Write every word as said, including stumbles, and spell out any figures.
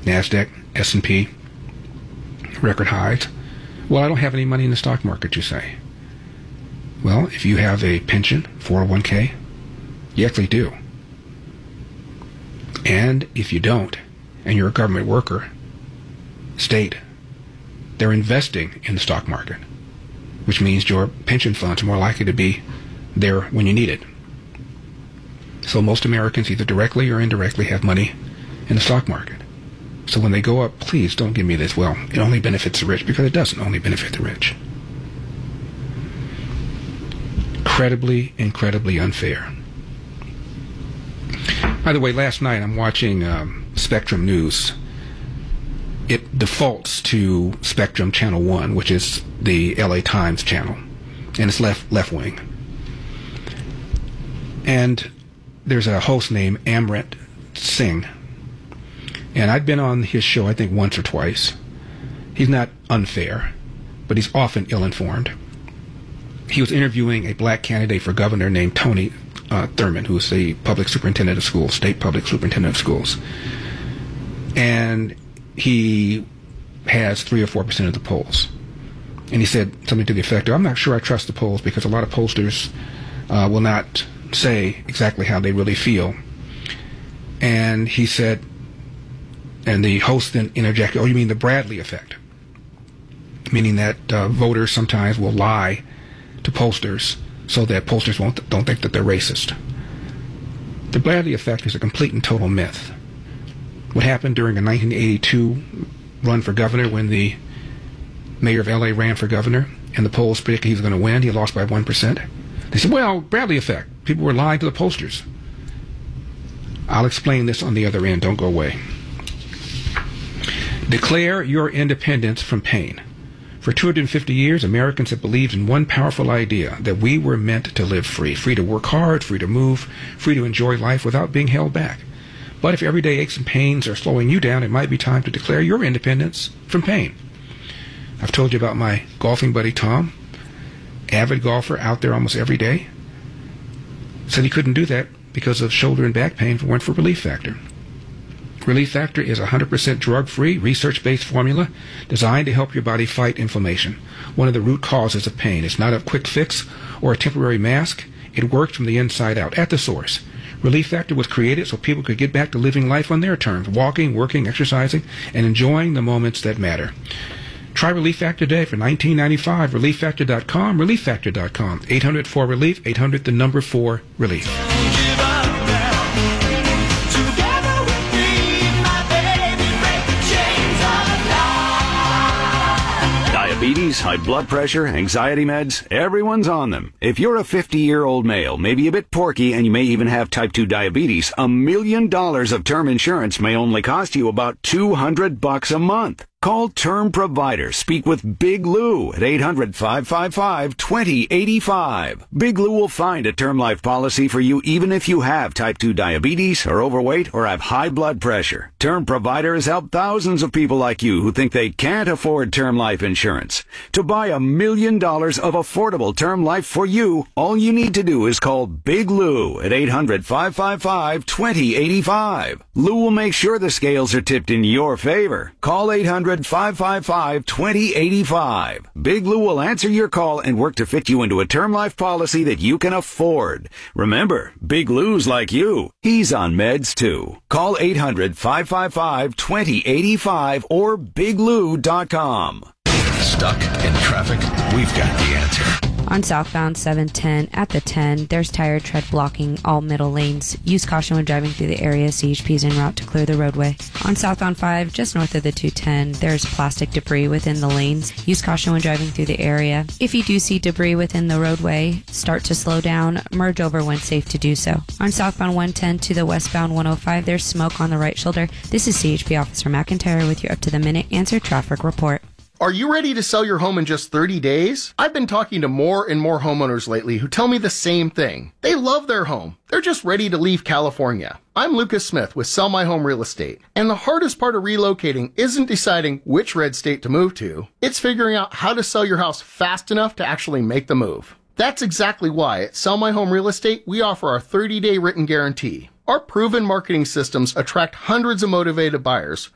NASDAQ, S and P, record highs. Well, I don't have any money in the stock market, you say. Well, if you have a pension, four oh one k, you actually do. And if you don't, and you're a government worker, state, they're investing in the stock market, which means your pension funds are more likely to be there when you need it. So most Americans, either directly or indirectly, have money in the stock market. So when they go up, please don't give me this, well, it only benefits the rich, because it doesn't only benefit the rich. Incredibly, incredibly unfair. By the way, last night I'm watching um, Spectrum News. It defaults to Spectrum Channel one, which is the L A Times channel, and it's left left wing. And there's a host named Amrit Singh, and I've been on his show I think once or twice. He's not unfair, but he's often ill-informed. He was interviewing a black candidate for governor named Tony uh, Thurman, who is the public superintendent of schools, state public superintendent of schools. And he has three or four percent of the polls. And he said something to the effect of, I'm not sure I trust the polls because a lot of pollsters uh, will not say exactly how they really feel. And he said, and the host then interjected, oh, you mean the Bradley effect? Meaning that uh, voters sometimes will lie to pollsters so that pollsters won't don't think that they're racist. The Bradley effect is a complete and total myth. What happened during a nineteen eighty-two run for governor when the mayor of L A ran for governor and the polls predicted he was going to win, he lost by one percent. They said, well, Bradley effect. People were lying to the pollsters. I'll explain this on the other end. Don't go away. Declare your independence from pain. For two hundred fifty years, Americans have believed in one powerful idea, that we were meant to live free, free to work hard, free to move, free to enjoy life without being held back. But if everyday aches and pains are slowing you down, it might be time to declare your independence from pain. I've told you about my golfing buddy Tom, avid golfer out there almost every day. Said he couldn't do that because of shoulder and back pain if it weren't for Relief Factor. Relief Factor is a one hundred percent drug-free, research-based formula designed to help your body fight inflammation, one of the root causes of pain. It's not a quick fix or a temporary mask. It works from the inside out, at the source. Relief Factor was created so people could get back to living life on their terms, walking, working, exercising, and enjoying the moments that matter. Try Relief Factor today for nineteen ninety-five. relief factor dot com, relief factor dot com. eight hundred four relief, eight hundred the number four relief. Diabetes, high blood pressure, anxiety meds, everyone's on them. If you're a fifty-year-old male, maybe a bit porky, and you may even have type two diabetes, a million dollars of term insurance may only cost you about two hundred bucks a month. Call Term Provider. Speak with Big Lou at eight hundred, five five five, two zero eight five. Big Lou will find a term life policy for you even if you have type two diabetes, are overweight, or have high blood pressure. Term Provider has helped thousands of people like you who think they can't afford term life insurance. To buy a million dollars of affordable term life for you, all you need to do is call Big Lou at eight hundred, five five five, two zero eight five. Lou will make sure the scales are tipped in your favor. Call eight hundred, five five five, two zero eight five. Big Lou will answer your call and work to fit you into a term life policy that you can afford. Remember, Big Lou's like you. He's on meds too. Call eight hundred, five five five, two zero eight five or big lou dot com. Stuck in traffic? We've got the answer. On southbound seven ten at the ten, there's tire tread blocking all middle lanes. Use caution when driving through the area. C H P is en route to clear the roadway. On southbound five, just north of the two ten, there's plastic debris within the lanes. Use caution when driving through the area. If you do see debris within the roadway, start to slow down. Merge over when safe to do so. On southbound one ten to the westbound one oh five, there's smoke on the right shoulder. This is C H P Officer McIntyre with your up-to-the-minute answer traffic report. Are you ready to sell your home in just thirty days? I've been talking to more and more homeowners lately who tell me the same thing. They love their home. They're just ready to leave California. I'm Lucas Smith with Sell My Home Real Estate. And the hardest part of relocating isn't deciding which red state to move to. It's figuring out how to sell your house fast enough to actually make the move. That's exactly why at Sell My Home Real Estate, we offer our thirty-day written guarantee. Our proven marketing systems attract hundreds of motivated buyers